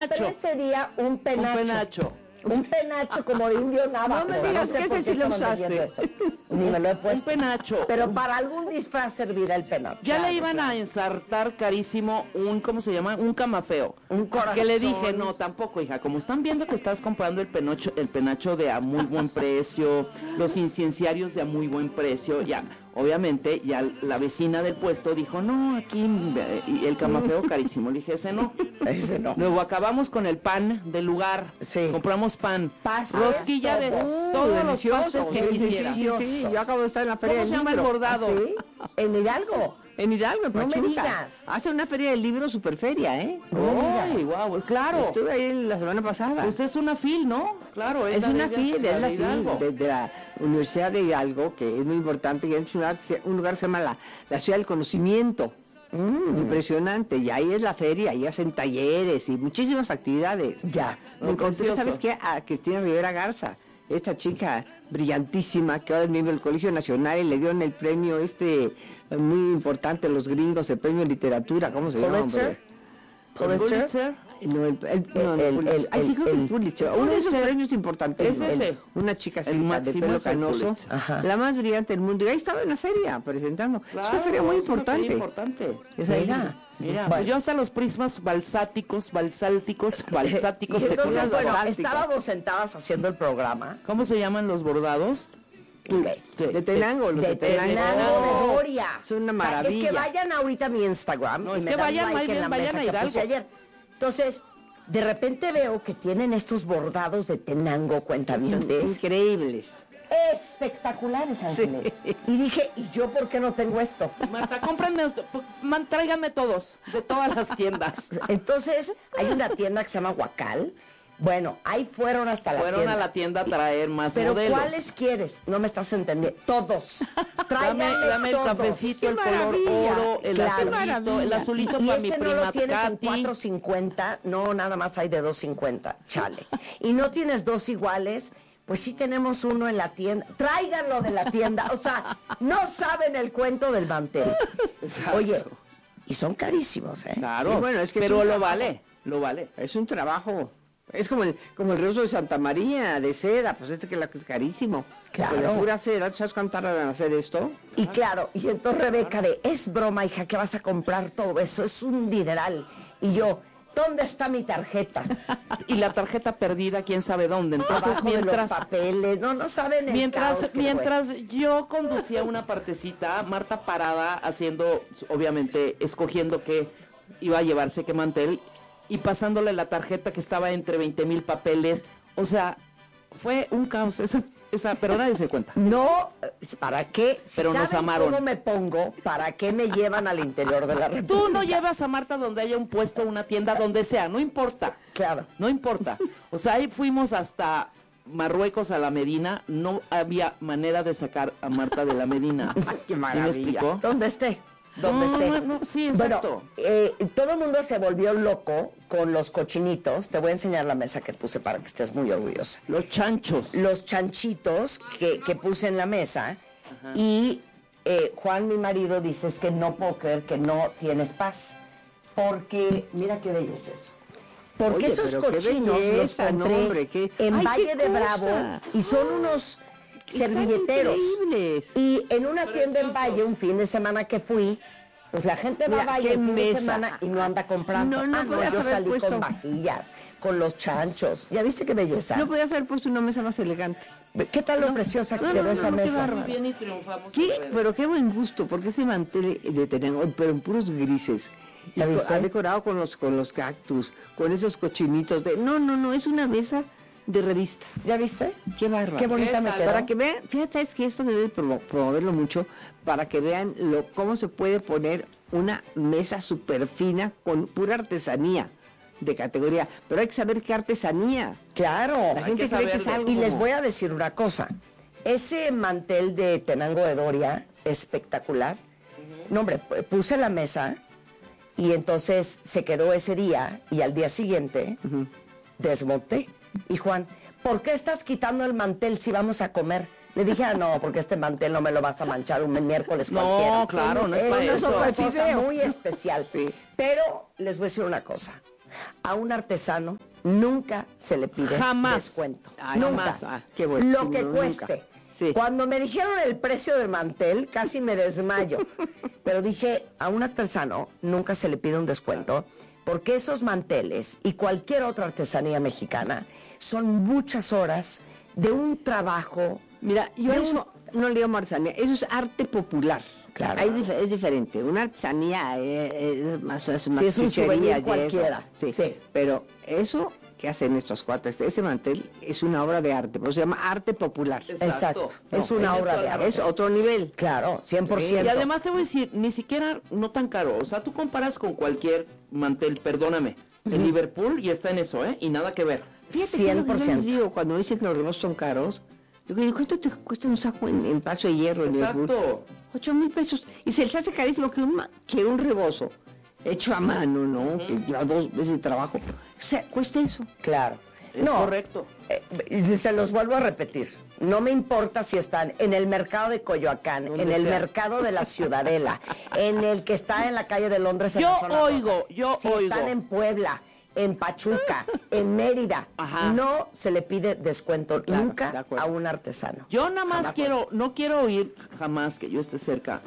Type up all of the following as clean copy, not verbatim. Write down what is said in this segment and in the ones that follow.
Pero ese día un penacho. Un penacho. Un penacho como de indio navajo. No me digas que ese sí lo usaste. Ni me lo he puesto. Un penacho. Pero para algún disfraz servirá el penacho. Ya le iban a ensartar carísimo ¿cómo se llama? Un camafeo. Un corazón. Que le dije, no, tampoco, hija. Como están viendo que estás comprando el penacho de a muy buen precio, los incienciarios de a muy buen precio, ya... Obviamente, ya la vecina del puesto dijo, no, aquí el camafeo carísimo. Le dije, ese no. Ese no. Luego acabamos con el pan del lugar. Sí. Compramos pan. Pastes, rosquilla de todos los pastes que quisiera. Sí, yo acabo de estar en la feria ¿Cómo se llama el bordado? ¿Sí? En Hidalgo. En Hidalgo, en No Pachuca. me digas. Hace una feria del libro, super feria, ¿eh? Ay, guau, claro. Estuve ahí la semana pasada. Pues es una FIL, ¿no? Claro. Es una FIL, es la FIL Hidalgo. de la Universidad de Hidalgo, que es muy importante, que es un lugar que se llama la Ciudad del Conocimiento. Impresionante, y ahí es la feria, ahí hacen talleres y muchísimas actividades. Ya. Me encontré, precioso. ¿sabes qué? A Cristina Rivera Garza, esta chica brillantísima que ahora es miembro del Colegio Nacional y le dieron el premio muy importante los gringos, el premio de literatura, ¿cómo se llama? Pulitzer. Pulitzer. No, Pulitzer. Ay, sí, creo que el Pulitzer. Uno de esos premios importantes. Es ese. Una chica así, El de máximo pelo es el canoso, Pulitzer. Ajá. la más brillante del mundo. Y ahí estaba en la feria presentando. Claro, es una feria muy es una importante. feria importante. Esa Mira. hija. Mira, Bueno. pues yo hasta los prismas balsálticos, Y te entonces, pones bueno, basálticos. estábamos sentadas haciendo el programa. ¿Cómo se llaman los bordados? De Tenango, los de Tenango. Tenango de Doria. Es una Es maravilla. que vayan ahorita a mi Instagram No, y es me que dan vayan, like más en bien la vayan mesa a que Hidalgo. puse ayer. Entonces, de repente veo que tienen estos bordados de Tenango, cuentavientes, Increíbles. espectaculares, Ángeles. Y dije, ¿y yo por qué no tengo esto? Marta, cómprenme, tráiganme todos, de todas las tiendas. Entonces, hay una tienda que se llama Huacal. Bueno, ahí fueron hasta la Fueron tienda. a la tienda a traer más Pero modelos. ¿cuáles quieres? No me estás entendiendo. Todos. Tráiganme Dame el todos. cafecito, el ¡Qué color maravilla! oro, el Claro. azulito, el azulito Y para este mi no prima lo tienes Katy. en 4.50, no, nada más hay de 2.50, chale. Y no tienes dos iguales, pues sí tenemos uno en la tienda. Tráiganlo de la tienda, o sea, no saben el cuento del mantel. Oye, y son carísimos, ¿eh? Claro, Sí, bueno, es que pero es un lo trabajo. vale. Es un trabajo. Es como el rostro de Santa María, de seda, pues que es carísimo. Claro. Pero de pura seda, ¿tú sabes cuánto tardan en hacer esto? Y claro, y entonces Rebeca es broma, hija, que vas a comprar todo eso, es un dineral. Y yo, ¿dónde está mi tarjeta? Y la tarjeta perdida, quién sabe dónde. Entonces, Abajo de los mientras papeles, no saben el caos que fue. mientras yo conducía una partecita, Marta parada haciendo, obviamente, escogiendo qué iba a llevarse, qué mantel, y pasándole la tarjeta que estaba entre 20,000 papeles. O sea, fue un caos esa, pero nadie se cuenta. No, ¿para qué? Si Pero nos saben amaron. cómo me pongo, ¿para qué me llevan al interior de la República? Tú no llevas a Marta donde haya un puesto, una tienda, donde sea, no importa. Claro. No importa. O sea, ahí fuimos hasta Marruecos a la Medina, no había manera de sacar a Marta de la Medina. Qué ¿Sí me maravilla. explicó? ¿Dónde esté? ¿Dónde No, esté? no, sí, exacto. Bueno, todo el mundo se volvió loco con los cochinitos. Te voy a enseñar la mesa que puse para que estés muy orgullosa. Los chanchos. Los chanchitos que puse en la mesa. Y Juan, mi marido, dice, es que no puedo creer que no tienes paz. Porque, mira qué belleza eso. Porque Oye, esos pero qué cochinos los belleza, compré no, hombre, qué- en ¡Ay, Valle qué de cosa! Bravo y son unos Están servilleteros. increíbles. Y en una tienda en Valle, un fin de semana que fui, pues la gente va Mira, a Valle qué el fin de mesa. semana y no anda comprando. No podías yo haber salí puesto- con vajillas, con los chanchos. ¿Ya viste qué belleza? No podías haber puesto una mesa más elegante. ¿Qué tal lo preciosa que no, quedó no, esa no, qué mesa? bárbaro. Bien y triunfamos. ¿Qué? en redes. Pero qué buen gusto, porque ese mantel de Tenango, pero en puros grises. ¿Ya Y viste? ha decorado con los cactus, con esos cochinitos. No, es una mesa de revista. ¿Ya viste? Qué bárbaro. Qué bonita ¿Qué me tal? quedó. Para que vean, fíjate, es que esto debe promoverlo mucho, para que vean cómo se puede poner una mesa súper fina con pura artesanía de categoría. Pero hay que saber qué artesanía. Claro. La gente que cree que es saberlo. algo Y les como- voy a decir una cosa. Ese mantel de Tenango de Doria, espectacular. No, hombre, puse la mesa y entonces se quedó ese día y al día siguiente desmonté. Y Juan, ¿por qué estás quitando el mantel si vamos a comer? Le dije, no, porque este mantel no me lo vas a manchar un miércoles No, cualquiera. claro, no es es para una eso. cosa muy especial. Sí. Pero les voy a decir una cosa. A un artesano nunca se le pide Jamás. descuento. Ay, nunca. jamás. Ah, qué bueno. Lo que Nunca. cueste. Sí. Cuando me dijeron el precio del mantel, casi me desmayo. Pero dije, a un artesano nunca se le pide un descuento, porque esos manteles y cualquier otra artesanía mexicana son muchas horas de un trabajo. Mira, yo de eso no le llamo artesanía, eso es arte popular. Claro. Es diferente. Una artesanía es más Sí, es un chuchería souvenir y eso. cualquiera. Sí. Sí. Pero eso que hacen estos cuates, ese mantel es una obra de arte, pero se llama arte popular. Exacto. Es No, una tienes obra toda de la arte. Es otro nivel. Claro, 100%. Y además te voy a decir, ni siquiera no tan caro. O sea, tú comparas con cualquier mantel, perdóname, en Liverpool y está en eso, ¿eh? Y nada que ver. Fíjate que es lo que yo les 100%. digo, cuando dicen que los relojes son caros, yo digo, ¿cuánto te cuesta un saco en Paso de Hierro en Liverpool? Exacto. 8,000 pesos. Y se les hace carísimo que un rebozo hecho a mano, ¿no? Que lleva 2 veces de trabajo. O sea, cuesta eso. Claro. Es correcto. Se los vuelvo a repetir. No me importa si están en el mercado de Coyoacán, Donde en el sea. mercado de la Ciudadela, en el que está en la calle de Londres. En Yo la zona oigo, rosa. yo si oigo. están en Puebla, en Pachuca, en Mérida, Ajá. no se le pide descuento Claro, de nunca acuerdo. a un artesano. Yo nada más Jamás. no quiero oír jamás que yo esté cerca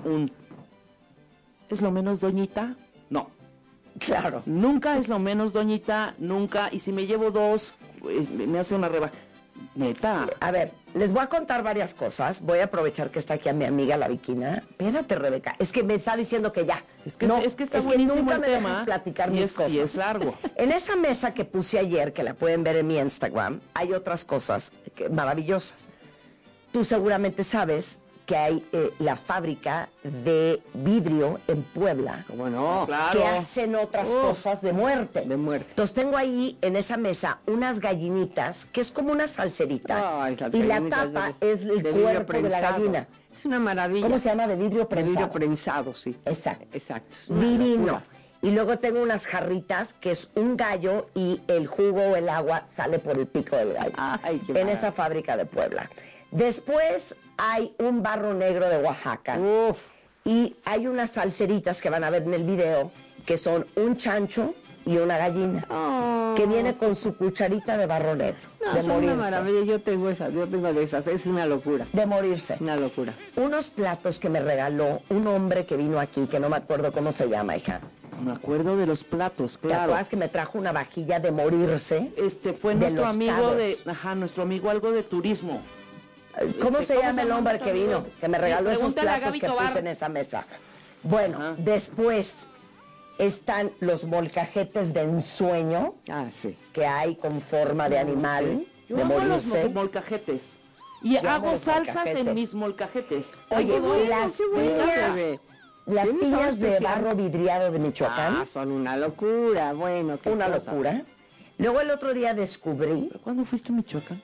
¿es lo menos, doñita? No. Claro. Nunca es lo menos, doñita, nunca. Y si me llevo 2, pues, me hace una reba. Neta. A ver, les voy a contar varias cosas. Voy a aprovechar que está aquí a mi amiga la Viquina. Espérate, Rebeca. Es que me está diciendo que ya. Es que está buenísimo nunca el me tema, dejas platicar y mis es- cosas. y es largo. En esa mesa que puse ayer, que la pueden ver en mi Instagram, hay otras cosas maravillosas. Tú seguramente sabes que hay la fábrica de vidrio en Puebla. ¿Cómo no? Claro. Que hacen otras cosas de muerte. De muerte. Entonces tengo ahí en esa mesa unas gallinitas, que es como una salserita. Ay, las y la gallinitas tapa de- es el de vidrio cuerpo de la prensado. gallina. Es una maravilla. ¿Cómo se llama? De vidrio De prensado. vidrio prensado, sí. Exacto. Exacto. Es una Divino. locura. Y luego tengo unas jarritas que es un gallo y el jugo o el agua sale por el pico del gallo. Ay, qué en maravilla. esa fábrica de Puebla. Después hay un barro negro de Oaxaca. Uf. Y hay unas salseritas que van a ver en el video que son un chancho y una gallina. Oh. Que viene con su cucharita de barro negro. No, de son una morirse. maravilla. Yo tengo de esas. Es una locura. De morirse. Una locura. Unos platos que me regaló un hombre que vino aquí, que no me acuerdo cómo se llama, hija. Me acuerdo de los platos, ¿Te claro. acuerdas que me trajo una vajilla de morirse? Fue de nuestro los amigo Cabos? nuestro amigo algo de turismo. ¿Cómo se llama el hombre nuestro que vino? amigo? Que me regaló Sí, esos pregúntale a platos Gaby que Tobar. puse en esa mesa. Bueno, Ajá. después están los molcajetes de ensueño Ah, sí. que hay con forma de animal, Yo de amo los morirse. molcajetes. Y Yo amo hago los salsas molcajetes. en mis molcajetes. Oye, Ay, qué bueno, las qué bueno. piñas, bebé. las Tiene un piñas sabor de especial. barro vidriado de Michoacán, Ah, son una locura. Bueno, qué una cosa. locura. Luego el otro día descubrí, ¿Pero ¿Cuándo fuiste a Michoacán?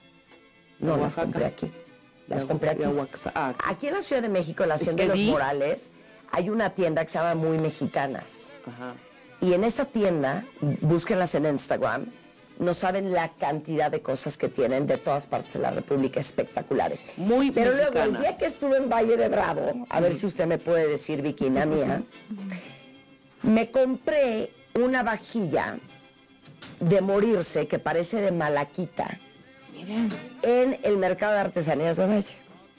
no A las Oaxaca. compré aquí, las Y a- compré aquí. y a Oaxaca. Aquí en la Ciudad de México, en la Hacienda que de los vi- Morales, hay una tienda que se llama Muy Mexicanas. Ajá. Y en esa tienda, búsquenlas en Instagram, no saben la cantidad de cosas que tienen de todas partes de la República espectaculares. Muy Pero luego, el mexicanas. día que estuve en Valle de Bravo, a ver si usted me puede decir, Viquina mía, me compré una vajilla de morirse que parece de malaquita en el mercado de artesanías de Valle.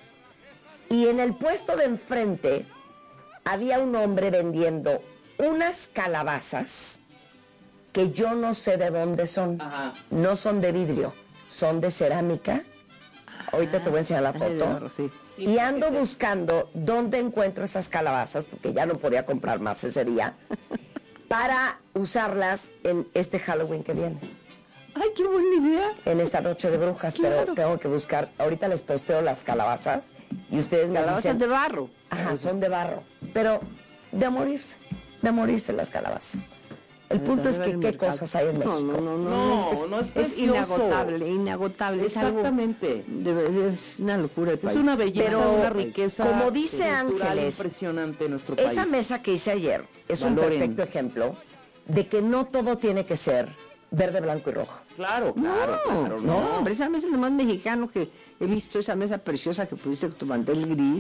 Y en el puesto de enfrente había un hombre vendiendo unas calabazas que yo no sé de dónde son. Ajá. No son de vidrio, son de cerámica. Ahorita te voy a enseñar la Ay, de foto. barro, sí. Y ando buscando dónde encuentro esas calabazas, porque ya no podía comprar más ese día, para usarlas en este Halloween que viene, Ay, qué buena idea. en esta noche de brujas. Pero Claro. tengo que buscar, ahorita les posteo las calabazas y ustedes me Calabazas dicen... de barro. Ajá, son de barro, pero de morirse las calabazas. El punto es que qué cosas hay en México. No, es precioso. inagotable. Es algo Exactamente. es una locura el Es país. una belleza, Pero, una riqueza como dice cultural Ángeles, impresionante en nuestro país. Esa mesa que hice ayer es un Valoren. perfecto ejemplo de que no todo tiene que ser verde, blanco y rojo. Claro, No, claro, no, hombre, esa mesa es lo más mexicano que he visto, esa mesa preciosa que pusiste con tu mantel gris,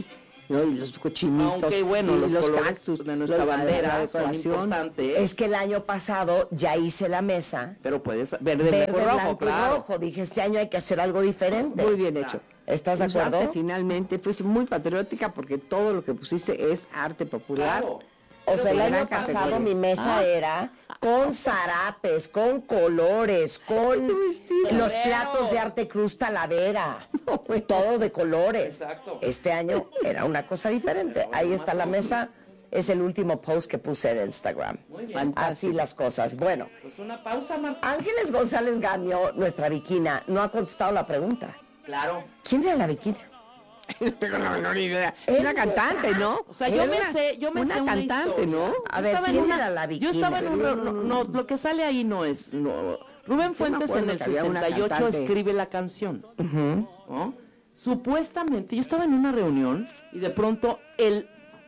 ¿no? Y los cochinitos. Aunque bueno, y los colores cactus de nuestra bandera son decoración. importantes. Es que el año pasado ya hice la mesa Pero puedes verde, verde, blanco, rojo, blanco claro. y rojo. Dije, este año hay que hacer algo diferente. Muy bien hecho. ¿Estás de Usaste acuerdo? finalmente, fuiste muy patriótica porque todo lo que pusiste es arte popular. Claro. O sea, el Gran año categoría. pasado mi mesa era con zarapes, con colores, con los platos de Arte Cruz Talavera, todo de colores. Exacto. Este año era una cosa diferente. Ahí está la mesa, es el último post que puse en Instagram. Muy bien. Así las cosas. Bueno, Pues una pausa, Marta. Ángeles González Gamio, nuestra Viquina, no ha contestado la pregunta. Claro. ¿Quién era la Viquina? No tengo la menor idea. Es Una cantante, ¿no? O sea, yo me sé una una cantante, historia. ¿no? A ver, Estaba en ¿quién una- era la Yo Viquina? estaba en un... No, lo que sale ahí no es... no. Rubén Fuentes en acuerdo el que había una 68 cantante. escribe la canción. ¿No? Supuestamente, yo estaba en una reunión y de pronto el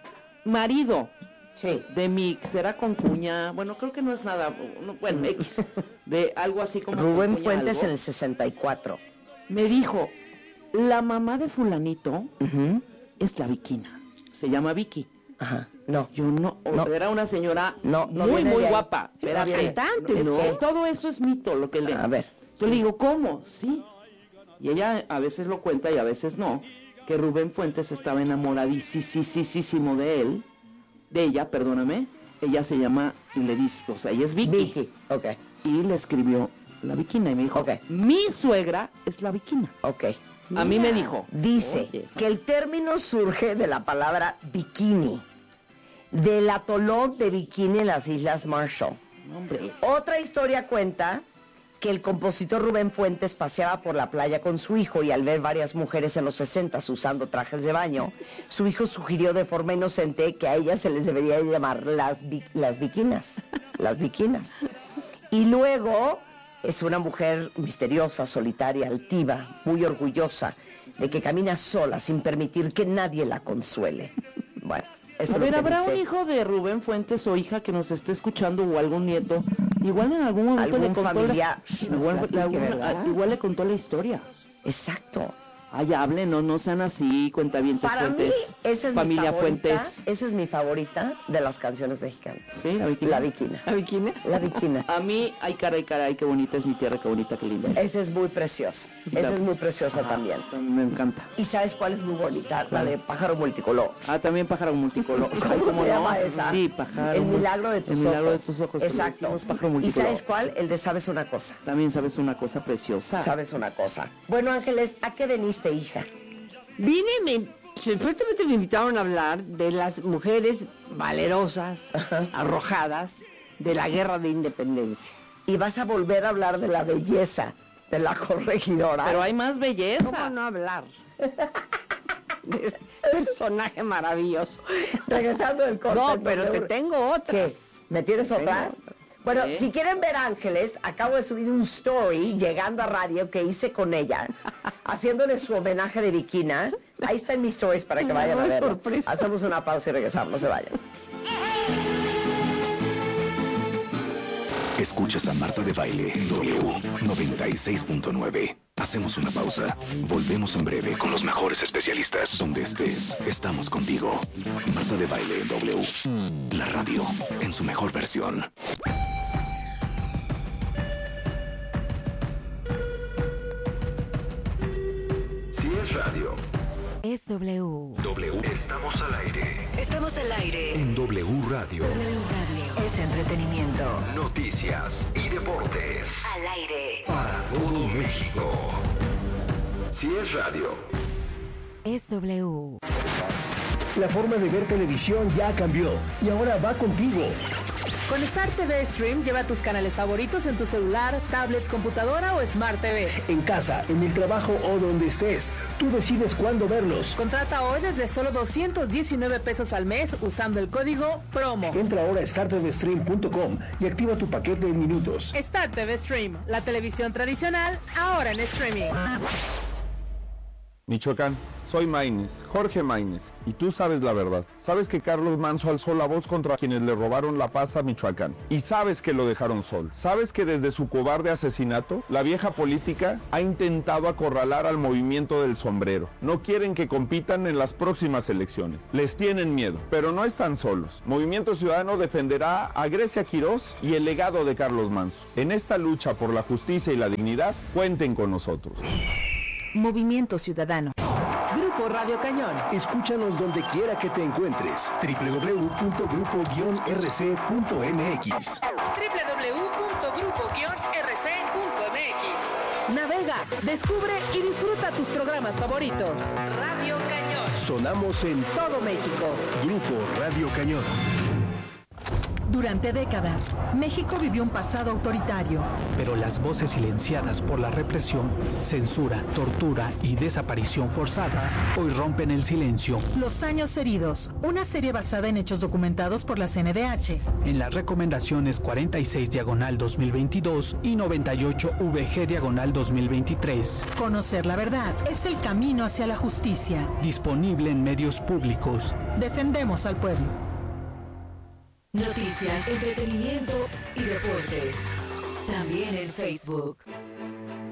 marido Sí. de mi, será concuña, bueno, creo que no es nada, no, bueno, X, de algo así como Rubén concuña Fuentes algo, en el 64. me dijo, la mamá de fulanito es la Viquina, se llama Vicky. Ajá, no. Yo no, No. era una señora No, no muy, viene muy de ahí. guapa. No Espérate. viene. Cantante, Es ¿no? que todo eso es mito, lo que le... A ver. Yo le digo, ¿cómo? Sí. Y ella a veces lo cuenta y a veces no, que Rubén Fuentes estaba enamoradísimo de él, de ella, perdóname. Ella se llama, y le dice, o sea, ella es Vicky. Vicky, ok, Y le escribió la Viquina y me dijo, Ok. mi suegra es la Viquina. ok. A mí me dijo, Dice Oye. que el término surge de la palabra bikini, del atolón de Bikini en las Islas Marshall. hombre, Otra historia cuenta que el compositor Rubén Fuentes paseaba por la playa con su hijo y al ver varias mujeres en los 60 usando trajes de baño, su hijo sugirió de forma inocente que a ellas se les debería llamar las biquinas, las biquinas. Y luego es una mujer misteriosa, solitaria, altiva, muy orgullosa de que camina sola sin permitir que nadie la consuele. Bueno, eso a es ver, lo que ¿habrá dice. un hijo de Rubén Fuentes o hija que nos esté escuchando o algún nieto? Igual en algún momento ¿Algún le contó familiar? igual le contó la historia. Exacto. Ay, hablen, no sean así, cuentavientes Para mí, Fuentes. esa es familia mi favorita. Fuentes. Esa es mi favorita de las canciones mexicanas. Sí, la Viquina. La Viquina. ¿La Viquina? La Viquina. A mí, ay, caray, qué bonita es mi tierra, qué bonita, qué linda es. Esa es muy preciosa. Esa es muy preciosa también. Me encanta. ¿Y sabes cuál es muy bonita? La de Pájaro Multicolor. Ah, también pájaro multicolor. Ay, ¿Cómo se llama esa? Sí, pájaro. El milagro de tus ojos. El milagro de tus ojos. Exacto. pero le decimos pájaro ¿Y multicolor. sabes cuál? El de Sabes una cosa. También sabes una cosa preciosa. Sabes una cosa. Bueno, Ángeles, ¿a qué veniste, hija? Fuertemente me invitaron a hablar de las mujeres valerosas, arrojadas, de la guerra de independencia. Y vas a volver a hablar de la belleza de la corregidora. Pero hay más belleza. ¿Cómo no hablar de este personaje maravilloso? Regresando del corte. No, pero te tengo otras. ¿Qué? ¿Me tienes otras? Bueno, ¿Sí? si quieren ver Ángeles, acabo de subir un story llegando a radio que hice con ella, haciéndole su homenaje de Viquina. Ahí está en mis stories para que vayan a Ay, verlo. sorpresa. Hacemos una pausa y regresamos, no se vayan. Escuchas a Marta de Baile en W 96.9. Hacemos una pausa. Volvemos en breve con los mejores especialistas. Donde estés, estamos contigo. Marta de Baile en W. La radio en su mejor versión. Si es radio, Es W. W. Estamos al aire. Estamos al aire. En W Radio. W Radio. Es entretenimiento. Noticias y deportes. Al aire. Para todo México. Si es radio. Es W. La forma de ver televisión ya cambió y ahora va contigo. Con Star TV Stream lleva tus canales favoritos en tu celular, tablet, computadora o Smart TV. En casa, en el trabajo o donde estés, tú decides cuándo verlos. Contrata hoy desde solo 219 pesos al mes usando el código PROMO. Entra ahora a startvstream.com y activa tu paquete en minutos. Star TV Stream, la televisión tradicional, ahora en streaming. Michoacán, soy Maínez, Jorge Maínez, y tú sabes la verdad. Sabes que Carlos Manso alzó la voz contra quienes le robaron la paz a Michoacán. Y sabes que lo dejaron solo. Sabes que desde su cobarde asesinato, la vieja política ha intentado acorralar al movimiento del sombrero. No quieren que compitan en las próximas elecciones. Les tienen miedo, pero no están solos. Movimiento Ciudadano defenderá a Grecia Quirós y el legado de Carlos Manso. En esta lucha por la justicia y la dignidad, cuenten con nosotros. Movimiento Ciudadano. Grupo Radio Cañón. Escúchanos donde quiera que te encuentres. www.grupo-rc.mx. www.grupo-rc.mx. Navega, descubre y disfruta tus programas favoritos. Radio Cañón. Sonamos en Todo México. Grupo Radio Cañón. Durante décadas, México vivió un pasado autoritario. Pero las voces silenciadas por la represión, censura, tortura y desaparición forzada hoy rompen el silencio. Los años heridos, una serie basada en hechos documentados por la CNDH. En las recomendaciones 46/2022 y 98-VG/2023. Conocer la verdad es el camino hacia la justicia. Disponible en medios públicos. Defendemos al pueblo. Noticias, entretenimiento y deportes. También en Facebook.